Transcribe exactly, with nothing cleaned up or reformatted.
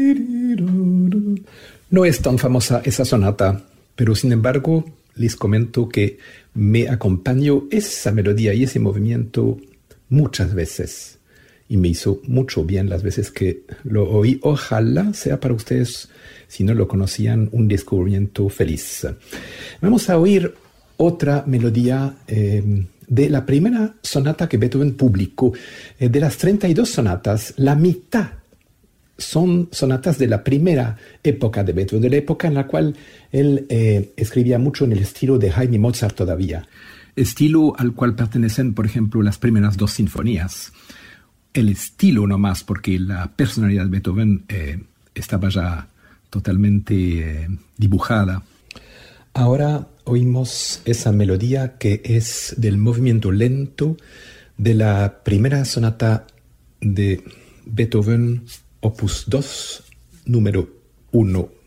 No es tan famosa esa sonata, pero sin embargo les comento que me acompañó esa melodía y ese movimiento muchas veces y me hizo mucho bien las veces que lo oí. Ojalá sea para ustedes, si no lo conocían, un descubrimiento feliz. Vamos a oír otra melodía eh, de la primera sonata que Beethoven publicó. Eh, de las treinta y dos sonatas, la mitad son sonatas de la primera época de Beethoven, de la época en la cual él eh, escribía mucho en el estilo de Haydn y Mozart todavía. Estilo al cual pertenecen, por ejemplo, las primeras dos sinfonías. El estilo no más, porque la personalidad de Beethoven eh, estaba ya totalmente eh, dibujada. Ahora oímos esa melodía que es del movimiento lento de la primera sonata de Beethoven, Opus dos, número uno.